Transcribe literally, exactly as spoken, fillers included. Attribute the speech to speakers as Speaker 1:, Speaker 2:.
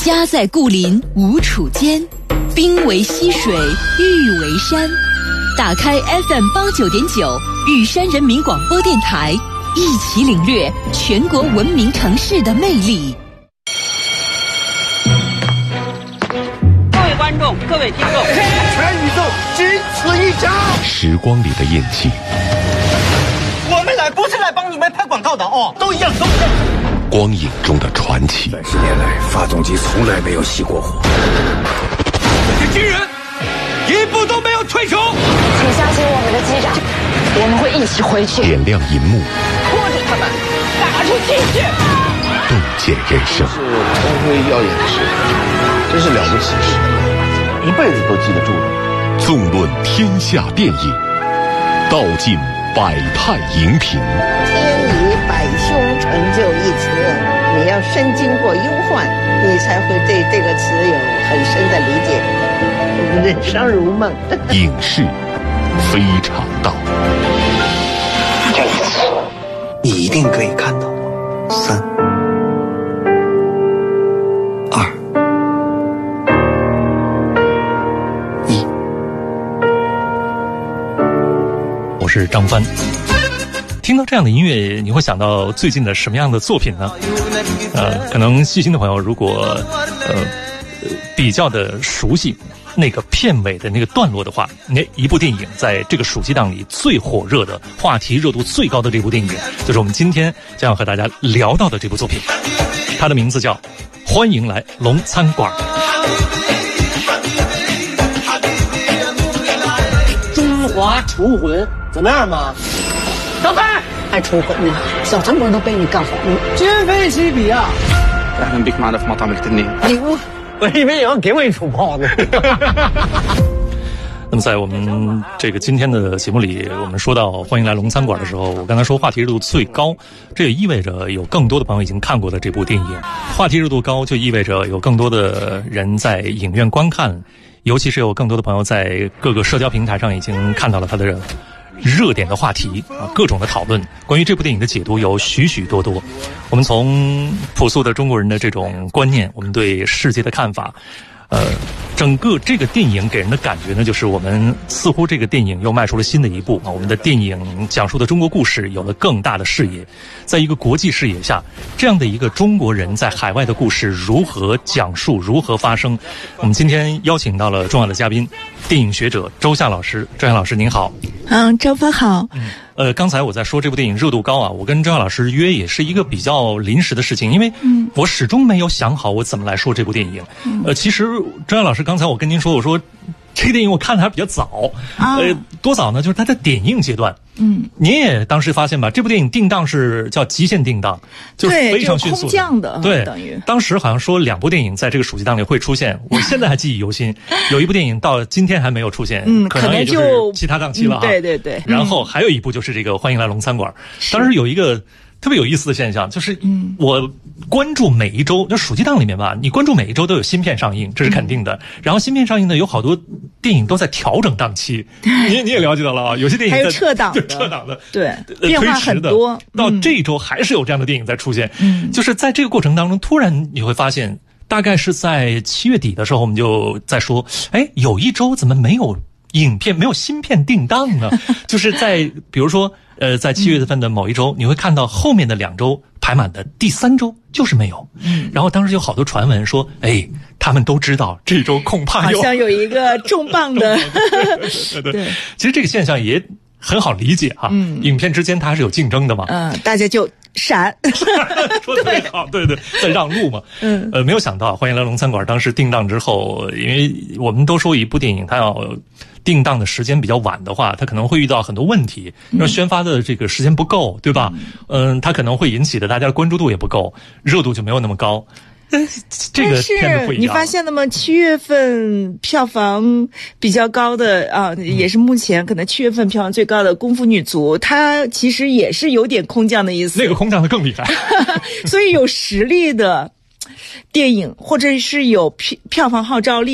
Speaker 1: 家在故林无处间，兵为溪水，玉为山。打开 F M 八九点九，玉山人民广播电台，一起领略全国文明城市的魅力。
Speaker 2: 各位观众，各位听众，
Speaker 3: 全宇宙仅此一家。
Speaker 4: 时光里的印记，
Speaker 3: 我们来不是来帮你们拍广告的哦，都一样，都一样。
Speaker 4: 光影中的传奇。
Speaker 5: 三十年来，发动机从来没有熄过火。
Speaker 3: 这些军人一步都没有退出。
Speaker 6: 请相信我们的机长，我们会一起回去。
Speaker 4: 点亮银幕，
Speaker 2: 拖着他们打出气去。
Speaker 4: 洞见人生。
Speaker 7: 是光辉耀眼的事，真是了不起的事，一辈子都记得住了。
Speaker 4: 纵论天下电影，道尽百态荧屏。
Speaker 8: 天以百凶成就一词，你要深经过忧患，你才会对这个词有很深的理解。人生如梦。
Speaker 4: 影视非常道。
Speaker 5: 这一次，你一定可以看到我。三、二、一。
Speaker 9: 我是张帆。听到这样的音乐，你会想到最近的什么样的作品呢？呃，可能细心的朋友如果呃比较的熟悉那个片尾的那个段落的话，那一部电影在这个暑期档里最火热的、话题热度最高的这部电影，就是我们今天将要和大家聊到的这部作品。它的名字叫《欢迎来龙餐馆》。
Speaker 2: 中华厨魂怎么样嘛？小飞
Speaker 6: 爱出魂呢，小餐馆都被你干黄了，
Speaker 2: 今非昔比啊！
Speaker 7: أهلا بك معنا في مطعم التنين。
Speaker 6: 礼物，
Speaker 2: 我以为你要给我一处炮呢。
Speaker 9: 那么在我们这个今天的节目里，我们说到欢迎来龙餐馆的时候，我刚才说话题热度最高，这也意味着有更多的朋友已经看过了这部电影。话题热度高就意味着有更多的人在影院观看，尤其是有更多的朋友在各个社交平台上已经看到了它的热点的话题啊，各种的讨论，关于这部电影的解读有许许多多。我们从朴素的中国人的这种观念，我们对世界的看法，呃，整个这个电影给人的感觉呢，就是我们似乎这个电影又迈出了新的一步啊。我们的电影讲述的中国故事有了更大的视野，在一个国际视野下，这样的一个中国人在海外的故事如何讲述，如何发生？我们今天邀请到了重要的嘉宾，电影学者周夏老师。周夏老师您好。
Speaker 10: 嗯，张帆好。
Speaker 9: 嗯，呃，刚才我在说这部电影热度高啊，我跟周夏老师约也是一个比较临时的事情，因为我始终没有想好我怎么来说这部电影。嗯、呃，其实周夏老师刚才我跟您说，我说这个电影我看的还比较早，啊、呃，多早呢？就是它在点映阶段。嗯，您也当时发现吧，这部电影定档是叫极限定档，就是非常迅速的，
Speaker 10: 空降的，
Speaker 9: 对，
Speaker 10: 等于
Speaker 9: 当时好像说两部电影在这个暑期档里会出现，我现在还记忆犹新。有一部电影到今天还没有出现，
Speaker 10: 嗯，
Speaker 9: 可能也就是其他档期了啊。
Speaker 10: 嗯、对对对。
Speaker 9: 然后还有一部就是这个《欢迎来龙餐馆》，当时有一个特别有意思的现象，就是我关注每一周，就暑期档里面吧，你关注每一周都有新片上映，这是肯定的。嗯、然后新片上映呢，有好多电影都在调整档期，你你也了解到了啊，有些电影在
Speaker 10: 还有撤档的，
Speaker 9: 撤档的，
Speaker 10: 对，变化很多。
Speaker 9: 到这一周还是有这样的电影在出现，嗯，就是在这个过程当中，突然你会发现，大概是在七月底的时候，我们就在说，哎，有一周怎么没有影片没有新片定档呢？就是在比如说呃在七月份的某一周，你会看到后面的两周排满的，第三周就是没有。嗯，然后当时有好多传闻说，哎，他们都知道这周恐怕有
Speaker 10: 好像有一个重磅的
Speaker 9: 对对对，其实这个现象也很好理解哈。嗯，影片之间它还是有竞争的嘛。
Speaker 10: 嗯，大家就闪
Speaker 9: 说得对好，对对，在让路嘛。嗯，呃，没有想到《欢迎来龙餐馆》当时定档之后，因为我们都说一部电影它要定档的时间比较晚的话，它可能会遇到很多问题，因为宣发的这个时间不够，对吧？嗯，它可能会引起的大家的关注度也不够，热度就没有那么高。这个片子不一样。
Speaker 10: 你发现了吗？七月份票房比较高的啊，也是目前可能七月份票房最高的《功夫女足》，它其实也是有点空降的意思。
Speaker 9: 那个空降的更厉害。
Speaker 10: 所以有实力的电影，或者是有票票房号召力